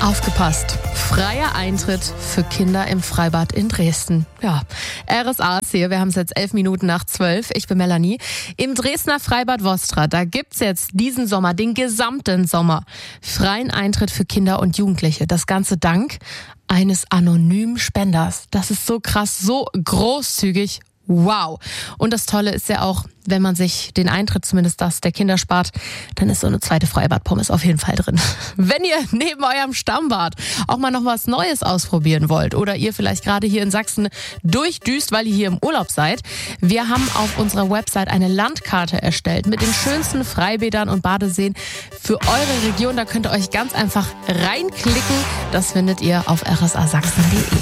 Aufgepasst! Freier Eintritt für Kinder im Freibad in Dresden. Ja, RSA ist hier. Wir haben es jetzt 11 Minuten nach 12. Ich bin Melanie. Im Dresdner Freibad Vostra, da gibt's jetzt diesen Sommer, den gesamten Sommer, freien Eintritt für Kinder und Jugendliche. Das Ganze dank eines anonymen Spenders. Das ist so krass, so großzügig. Wow. Und das Tolle ist ja auch, wenn man sich den Eintritt, zumindest das der Kinder spart, dann ist so eine zweite Freibad-Pommes auf jeden Fall drin. Wenn ihr neben eurem Stammbad auch mal noch was Neues ausprobieren wollt oder ihr vielleicht gerade hier in Sachsen durchdüst, weil ihr hier im Urlaub seid, wir haben auf unserer Website eine Landkarte erstellt mit den schönsten Freibädern und Badeseen für eure Region. Da könnt ihr euch ganz einfach reinklicken. Das findet ihr auf rsasachsen.de.